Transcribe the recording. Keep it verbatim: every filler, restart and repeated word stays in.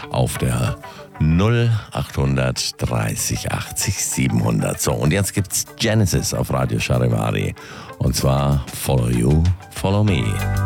auf der null achthundert dreißig achtzig siebenhundert. So, und jetzt gibt's Genesis auf Radio Charivari. Und zwar Follow You, Follow Me.